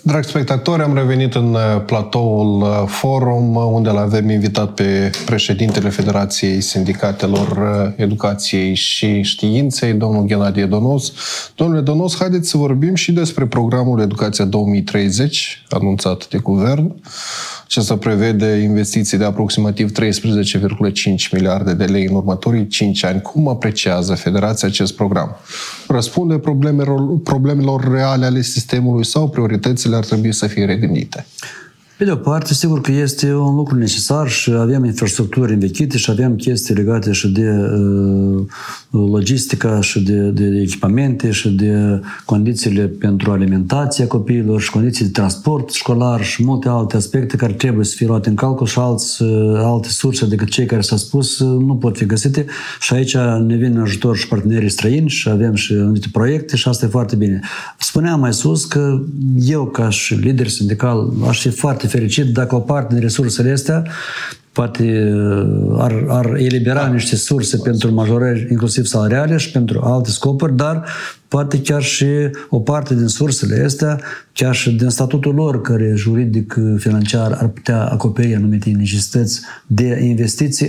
Dragi spectatori, am revenit în platoul Forum, unde l-avem invitat pe președintele Federației Sindicatelor Educației și Științei, domnul Ghenadie Donos. Domnule Donos, haideți să vorbim și despre programul Educația 2030, anunțat de guvern. Acesta prevede investiții de aproximativ 13,5 miliarde de lei în următorii 5 ani. Cum apreciază Federația acest program? Răspunde problemelor reale ale sistemului sau prioritățile ar trebui să fie regândite? Pe de o parte, sigur că este un lucru necesar și avem infrastructuri învechite și avem chestii legate și de logistica și de echipamente și de condițiile pentru alimentația copiilor și condiții de transport școlar și multe alte aspecte care trebuie să fie luate în calcul și alte surse decât cei care s-au spus nu pot fi găsite și aici ne vin în ajutor și partenerii străini și avem și anumite proiecte și asta e foarte bine. Spuneam mai sus că eu ca și lider sindical aș fi foarte fericit dacă o parte din resursele astea poate ar elibera niște surse pentru majorări inclusiv salariale și pentru alte scopuri, dar poate chiar și o parte din sursele astea, chiar și din statutul lor, care juridic, financiar, ar putea acoperi anumite necesități de investiții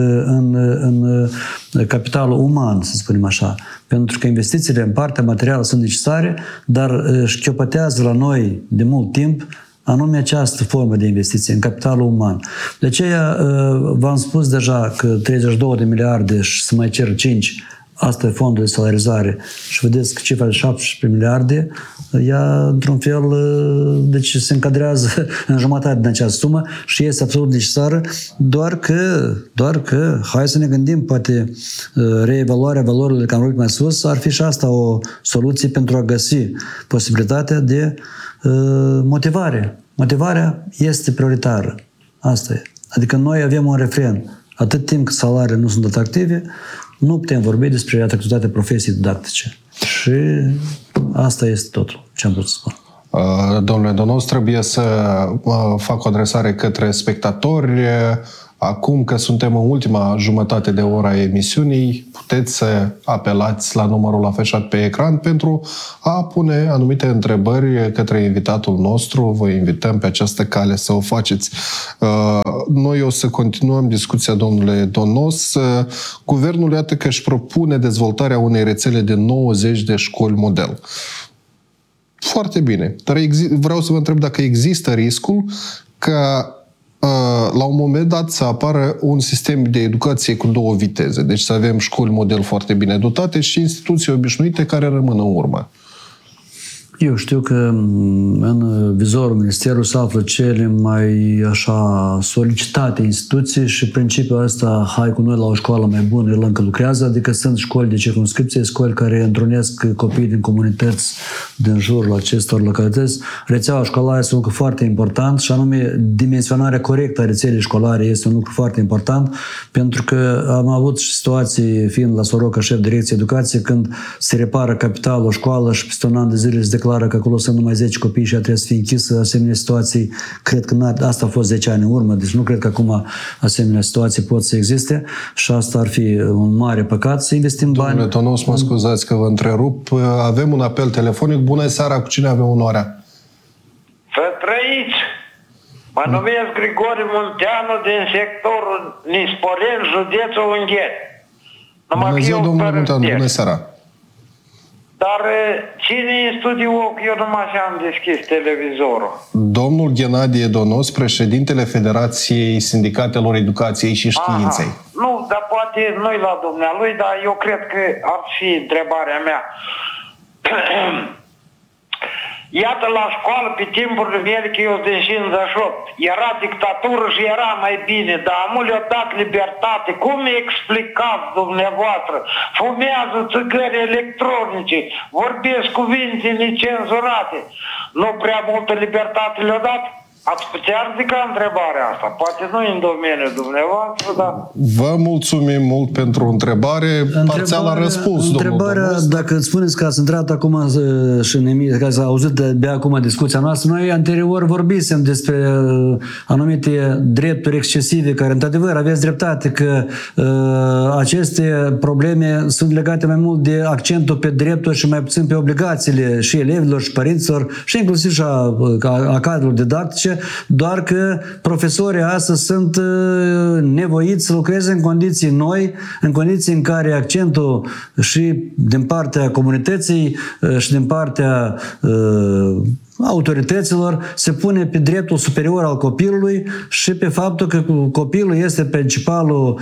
în capitalul uman, să spunem așa. Pentru că investițiile în partea materială sunt necesare, dar șchiopătează la noi de mult timp anume această formă de investiție în capitalul uman. De aceea v-am spus deja că 32 de miliarde și să mai cer 5, asta e fondul de salarizare și vedeți că cifra de 17 miliarde, ea într-un fel deci se încadrează în jumătate din această sumă și este absolut necesară, doar că hai să ne gândim, poate reevaluarea valorilor care am vorbit mai sus, ar fi și asta o soluție pentru a găsi posibilitatea de motivare. Motivarea este prioritară. Asta e. Adică noi avem un refren. Atât timp cât salariile nu sunt atractive, nu putem vorbi despre atractivitatea profesiei didactice. Și asta este totul ce am vrut să spun. Domnule Donos, trebuie să fac o adresare către spectatori. Acum că suntem în ultima jumătate de oră a emisiunii, puteți să apelați la numărul afișat pe ecran pentru a pune anumite întrebări către invitatul nostru. Vă invităm pe această cale să o faceți. Noi o să continuăm discuția, domnule Donos. Guvernul, iată că își propune dezvoltarea unei rețele de 90 de școli model. Foarte bine. Dar vreau să vă întreb dacă există riscul ca la un moment dat să apară un sistem de educație cu două viteze. Deci să avem școli model foarte bine dotate și instituții obișnuite care rămân în urmă. Eu știu că în vizorul Ministerului se află cele mai așa solicitate instituții și principiul ăsta, hai cu noi la o școală mai bună, el încă lucrează, adică sunt școli de circumscripție, școli care întrunesc copiii din comunități din jurul acestor localități. Rețeaua școlară este un lucru foarte important și anume dimensionarea corectă a rețelei școlare este un lucru foarte important, pentru că am avut situații, fiind la Soroca șef direcție educație, când se repară capitalul, o școală și peste un an de zile se declară că acolo sunt numai 10 copii și trebuie să fie închisă asemenea situații. Cred că asta a fost 10 ani în urmă, deci nu cred că acum asemenea situații pot să existe și asta ar fi un mare păcat să investim bani. Domnule Donos, mă scuzați că vă întrerup. Avem un apel telefonic. Bună seara, cu cine avem onoarea? Să trăiți! Mă numesc Grigore Munteanu din sectorul Nisporen, județul Ungheni. Bună ziua, domnule Munteanu, bună seara! Dar cine e în studio? Eu numai așa am deschis televizorul. Domnul Ghenadie Donos, președintele Federației Sindicatelor Educației și Științei. Aha. Nu, dar poate nu-i la dumnealui, dar eu cred că ar fi întrebarea mea. Iată, la școală, pe timpurile mele, că eu sunt din 58, era dictatură și era mai bine, dar amul le-a dat libertate. Cum explicați dumneavoastră? Fumează țigări electronice, vorbesc cuvinte necenzurate. Nu prea multă libertate le-a dat? Ați putea ridica întrebarea asta. Poate nu în domeniul dumneavoastră, dar... Vă mulțumim mult pentru întrebare. Parțial a răspuns, întrebarea, domnul. dacă îți spuneți că ați intrat acum și că ați auzit de acum discuția noastră, noi anterior vorbisem despre anumite drepturi excesive, care într-adevăr aveți dreptate că aceste probleme sunt legate mai mult de accentul pe drepturi și mai puțin pe obligațiile și elevilor și părinților și inclusiv și a cadrelor didactice, doar că profesorii astăzi sunt nevoiți să lucreze în condiții noi, în condiții în care accentul și din partea comunității și din partea autorităților se pune pe dreptul superior al copilului și pe faptul că copilul este principalul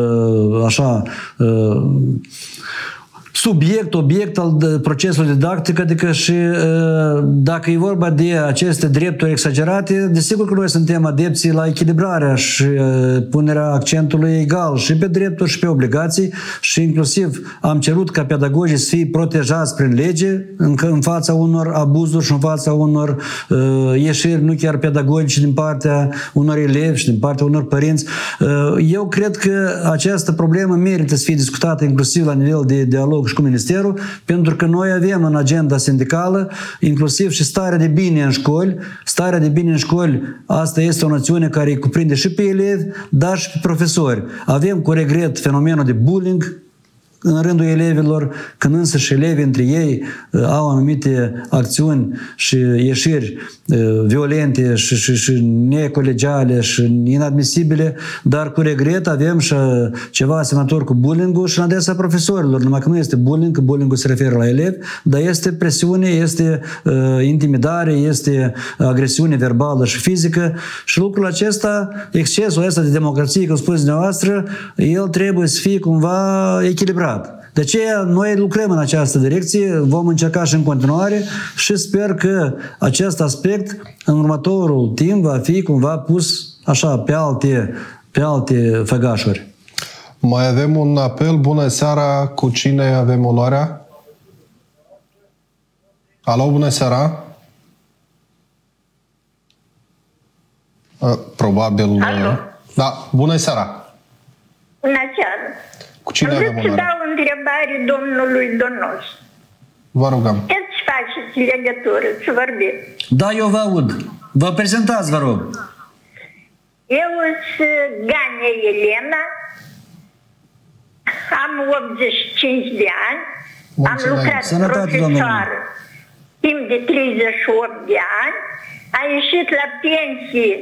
obiect al procesului didactic, adică și dacă e vorba de aceste drepturi exagerate, desigur că noi suntem adepții la echilibrarea și punerea accentului egal și pe drepturi și pe obligații și inclusiv am cerut ca pedagogii să fie protejați prin lege în fața unor abuzuri și în fața unor ieșiri nu chiar pedagogice din partea unor elevi și din partea unor părinți. Eu cred că această problemă merită să fie discutată inclusiv la nivel de dialog și cu Ministerul, pentru că noi avem în agenda sindicală inclusiv și starea de bine în școli. Starea de bine în școli, asta este o noțiune care îi cuprinde și pe elevi, dar și pe profesori. Avem cu regret fenomenul de bullying în rândul elevilor, când însă și elevii între ei au anumite acțiuni și ieșiri violente și necolegiale și inadmisibile, dar cu regret avem și ceva asemănător cu bullying-ul și în adresa profesorilor, numai că nu este bullying, că bullying-ul se referă la elevi, dar este presiune, este intimidare, este agresiune verbală și fizică și lucrul acesta, excesul ăsta de democrație, cum spuneți dumneavoastră, el trebuie să fie cumva echilibrat. De aceea noi lucrăm în această direcție, vom încerca și în continuare și sper că acest aspect în următorul timp va fi cumva pus așa pe alte făgașuri. Mai avem un apel. Bună seara, cu cine avem onoarea? Alo, bună seara. Probabil... Alo. Da, bună seara. Bună seara. Cu cine avem Vreau să onoarea? dau întrebare domnului Donos. Vă rugăm. Ce faceți legătură, să vorbim? Da, eu vă aud. Vă prezentați, vă rog. Eu sunt Ganea Elena, am 85 de ani, am Mulțumim. lucrat Sănătate, profesoară timp de 38 de ani, a ieșit la pensie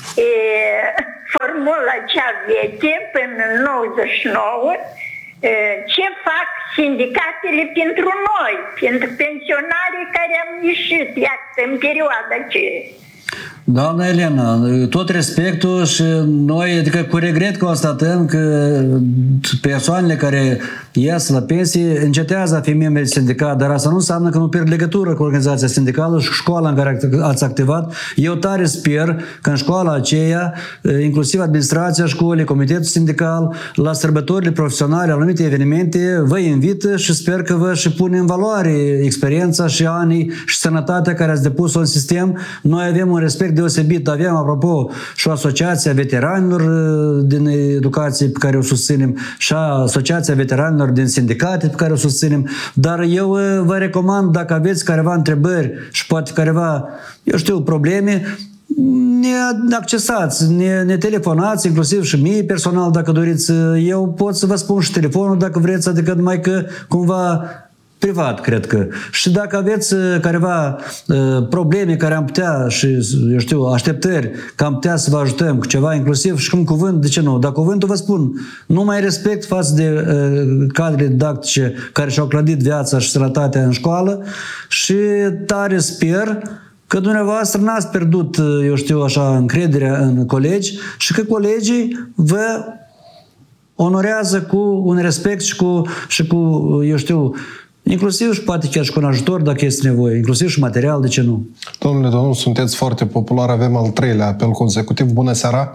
formula cea veche până în 99. Ce fac sindicatele pentru noi, pentru pensionarii care am ieșit, iată, în perioada aceea? Doamna Elena, tot respectul și noi, adică cu regret constatăm că persoanele care ies la pensie încetează a fi membri de sindicat, dar asta nu înseamnă că nu pierd legătură cu organizația sindicală și școala în care ați activat. Eu tare sper că în școala aceea, inclusiv administrația școlii, comitetul sindical, la sărbătorile profesionale, la anumite evenimente, vă invită și sper că vă și pune în valoare experiența și anii și sănătatea care ați depus-o în sistem. Noi avem un respect deosebit. Avem, apropo, și o asociația veteranilor din educație pe care o susținem și asociația veteranilor din sindicate pe care o susținem. Dar eu vă recomand, dacă aveți careva întrebări și poate careva, eu știu, probleme, ne accesați, ne telefonați, inclusiv și mie personal, dacă doriți. Eu pot să vă spun și telefonul, dacă vreți, adică numai că cumva privat, cred că. Și dacă aveți careva probleme care am putea și, eu știu, așteptări că am putea să vă ajutăm cu ceva, inclusiv și cu un cuvânt, de ce nu? Dar cuvântul, vă spun, numai respect față de cadrele didactice care și-au clădit viața și sănătatea în școală și tare sper că dumneavoastră n-ați pierdut, eu știu, așa, încrederea în colegi și că colegii vă onorează cu un respect și cu eu știu, inclusiv și poate chiar și cu un ajutor dacă este nevoie, inclusiv și material, de ce nu? Domnule Donu, sunteți foarte popular, avem al 3-lea apel consecutiv. Bună seara!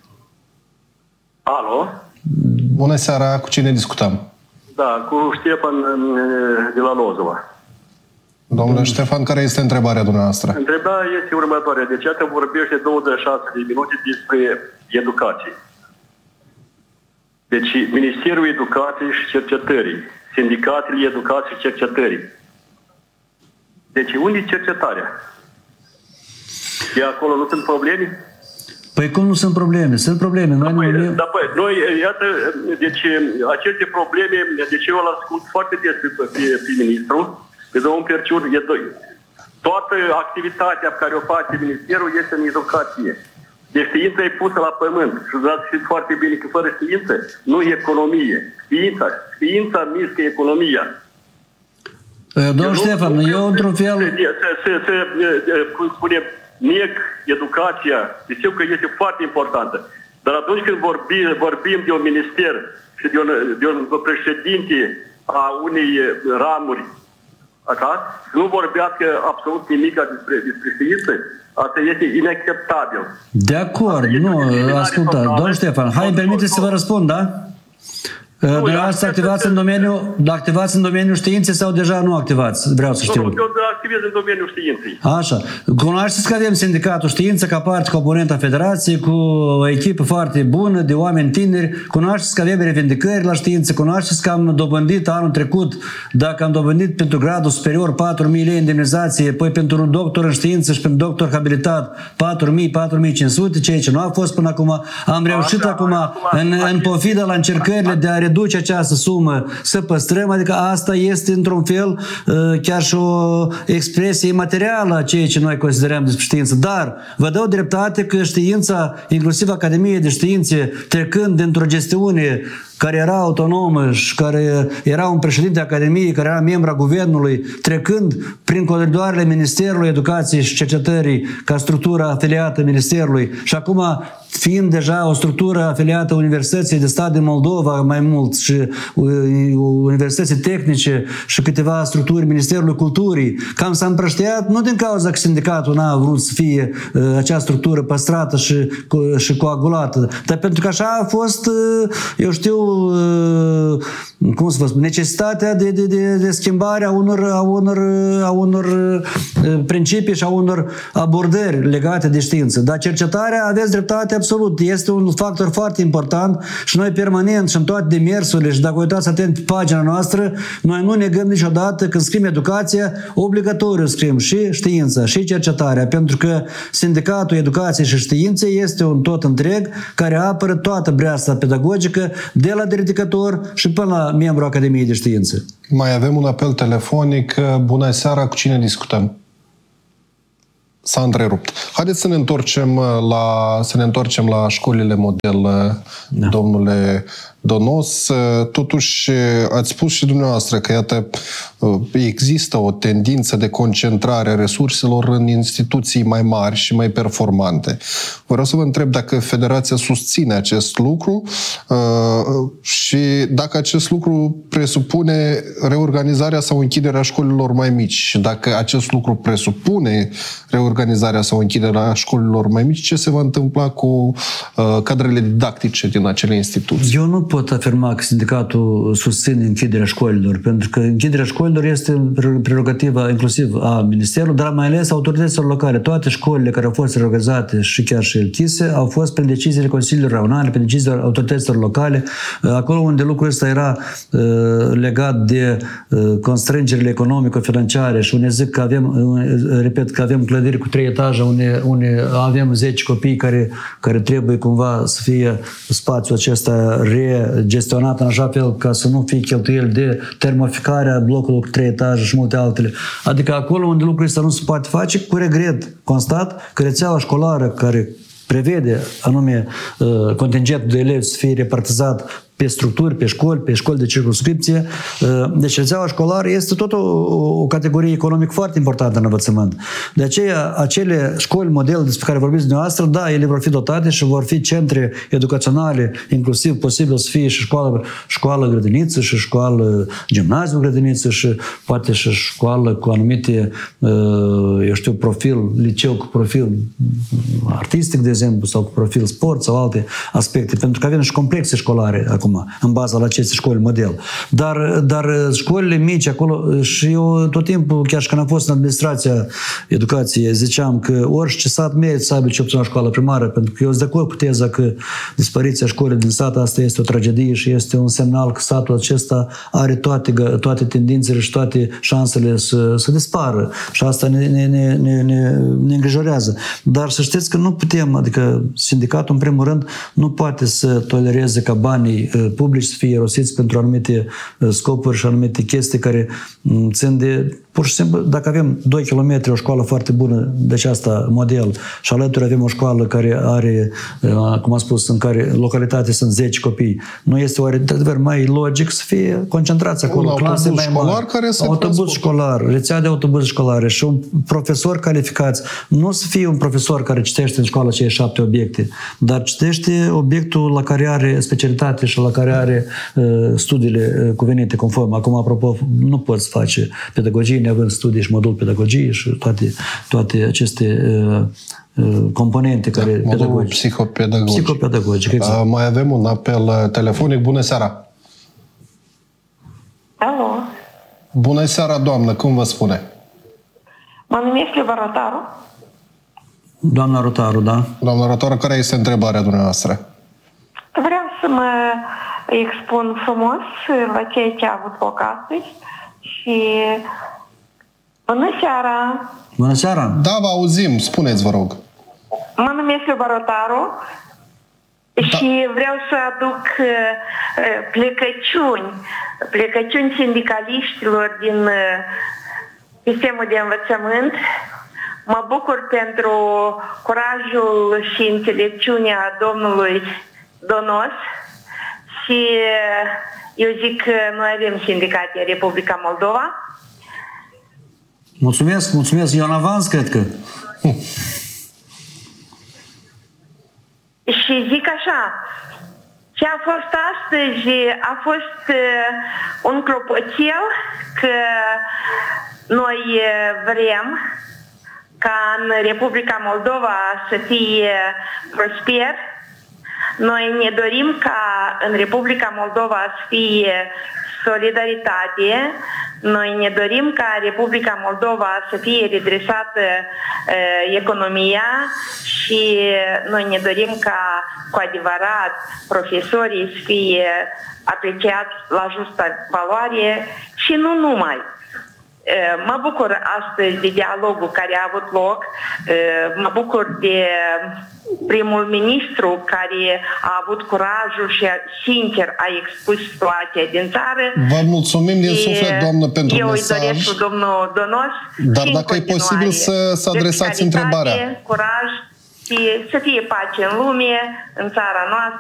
Alo? Bună seara, cu cine discutăm? Da, cu Ștefan de la Lozova. Domnule Ștefan, care este întrebarea dumneavoastră? Întrebarea este următoarea. Deci, iată, vorbește 26 de minute despre educație. Deci, Ministerul Educației și Cercetării, Sindicatele Educației și Cercetării. Deci, unde e cercetarea? De acolo nu sunt probleme? Păi cum nu sunt probleme? Sunt probleme. Noi, iată, deci, aceste probleme, deci eu îl ascult foarte des pe ministru, pe domnul Perciur, toată activitatea pe care o face ministerul este în educație. Deci știința e pusă la pământ. Și dați știți foarte bine că fără știință nu e economie. Știința mișcă economia. Domnul Ștefan, eu într-un fel... Cum spunem, neg educația. Știu că este foarte importantă. Dar atunci când vorbim de un minister și de un președinte a unei ramuri, așa, nu vorbească absolut nimic despre știință, asta este inacceptabil. De acord, nu, ascultați. Domnul Ștefan, hai, îmi permiteți să vă răspund, da? Dumneavoastră activați în domeniul științei sau deja nu activați? Vreau să știu. Eu activez în domeniul științei. Așa. Cunoașteți că avem Sindicatul Știință ca parte componentă a Federației, cu o echipă foarte bună de oameni tineri. Cunoașteți că avem revendicări la știință. Cunoașteți că am dobândit anul trecut, dacă am dobândit pentru gradul superior 4.000 lei indemnizație, păi pentru un doctor în știință și pentru doctor habilitat 4.000-4.500, ceea ce nu a fost până acum. Am reușit acum, în pofidă la încercările de a reduce această sumă, să păstrăm, adică asta este într-un fel chiar și o expresie materială a ceea ce noi considerăm despre știință. Dar vă dau dreptate că știința, inclusiv Academia de Științe, trecând dintr-o gestiune care era autonomă și care era un președinte Academiei, care era membru a guvernului, trecând prin coridoarele Ministerului Educației și Cercetării ca structură afiliată Ministerului și acum fiind deja o structură afiliată Universității de Stat din Moldova mai mult și universității tehnice și câteva structuri Ministerului Culturii, cam s-a împrăștiat, nu din cauza că sindicatul n-a vrut să fie acea structură păstrată și coagulată, dar pentru că așa a fost, eu știu, cum să vă spun, necesitatea de schimbare a unor principii și a unor abordări legate de știință. Dar cercetarea, aveți dreptate absolut, este un factor foarte important și noi permanent și în toate demersurile și dacă uitați atent pe pagina noastră, noi nu negăm niciodată când scriem educația, obligatoriu scriem și știința și cercetarea, pentru că Sindicatul Educației și Științei este un tot întreg care apără toată breasa pedagogică de la dedicator și până la membru Academiei de Științe. Mai avem un apel telefonic. Bună seara, cu cine discutăm? S-a întrerupt. Haideți să ne întoarcem la școlile model, domnule Donos. Totuși, ați spus și dumneavoastră că, iată, există o tendință de concentrare a resurselor în instituții mai mari și mai performante. Vreau să vă întreb dacă Federația susține acest lucru și dacă acest lucru presupune reorganizarea sau închiderea școlilor mai mici. Și dacă acest lucru presupune reorganizarea sau închiderea școlilor mai mici, ce se va întâmpla cu cadrele didactice din acele instituții? Eu nu pot afirma că sindicatul susține închiderea școlilor, pentru că închiderea școlilor este prerogativa inclusiv a Ministerului, dar mai ales autorităților locale. Toate școlile care au fost reorganizate și chiar și închise au fost prin deciziile Consiliului Raional, prin deciziile autorităților locale, acolo unde lucrul ăsta era legat de constrângerile economico-financiare și unde zic că avem clădiri cu 3 etaje, unde avem 10 copii care trebuie cumva să fie spațiul acesta regestionat în așa fel ca să nu fie cheltuieli de termoficarea blocului cu 3 etaje și multe altele. Adică acolo unde lucrul ăsta nu se poate face, cu regret constat că rețeaua școlară care prevede anume contingentul de elevi să fie repartizat pe structuri, pe școli de circumscripție. Deci rețeaua școlară este tot o categorie economică foarte importantă în învățământ. De aceea, acele școli model despre care vorbiți dumneavoastră, da, ele vor fi dotate și vor fi centre educaționale, inclusiv posibil să fie și școală grădiniță și școală gimnaziu grădiniță și poate și școală cu anumite, eu știu, profil, liceu cu profil artistic, de exemplu, sau cu profil sport sau alte aspecte, pentru că avem și complexe școlare acum. acum, în baza la aceste școli model. Dar școlile mici acolo, și eu tot timpul, chiar și când am fost în administrația educației, ziceam că orice sat merită să aibă ce opțiune la școală primară, pentru că eu sunt de acord cu teza că dispariția școlii din sat asta este o tragedie și este un semnal că satul acesta are toate tendințele și toate șansele să dispară. Și asta ne îngrijorează. Dar să știți că nu putem, adică sindicatul, în primul rând, nu poate să tolereze ca banii publici să fie rosiți pentru anumite scopuri și anumite chestii care țin de, pur și simplu, dacă avem 2 km o școală foarte bună de aceasta model și alături avem o școală care are, cum am spus, în care localitate sunt 10 copii, nu este oare de adevăr mai logic să fie concentrați acolo, clase mai mari, autobuz școlar, rețea de autobuze școlare și un profesor calificați, nu să fie un profesor care citește în școală cei 7 obiecte, dar citește obiectul la care are specialitate și la care are studiile cuvenite conform. Acum, apropo, nu poți face pedagogie neavând studii și modul pedagogie și toate aceste componente care pedagogice. Psihopedagogic, exact. Mai avem un apel telefonic. Bună seara! Alo! Bună seara, doamnă! Cum vă spune? Mă numesc Iuba Rotaru. Doamna Rotaru, da? Doamna Rotaru, care este întrebarea dumneavoastră? Vreau să mă expun frumos la ceea ce a avut loc astăzi și bună seara! Bună seara! Da, vă auzim. Spuneți, vă rog. Mă numesc Iuba Rotaru și vreau să aduc plecăciuni sindicaliștilor din sistemul de învățământ. Mă bucur pentru curajul și înțelepciunea domnului Donos și eu zic că noi avem sindicate în Republica Moldova. Mulțumesc. E un avans, cred că. Și zic așa, ce a fost astăzi a fost un clopoțel că noi vrem ca în Republica Moldova să fie prosper. Noi ne dorim ca în Republica Moldova să fie solidaritate. Noi ne dorim ca Republica Moldova să fie redresată economia și noi ne dorim ca cu adevărat profesorii să fie apreciați la justă valoare și nu numai. Mă bucur astăzi de dialogul care a avut loc, mă bucur de primul ministru care a avut curajul și sincer a expus situația din țară. Vă mulțumim din suflet, doamnă, pentru mesaj. Eu îi doresc cu domnul Donos. Dar dacă e posibil să adresați întrebarea. Curaj și să fie pace în lume, în țara noastră.